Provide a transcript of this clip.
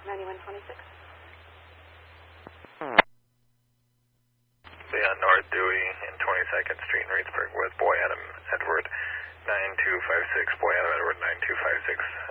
9126. Leon North, Dewey in 22nd Street in Reedsburg with Boy Adam Edward 9256, Boy Adam Edward 9256.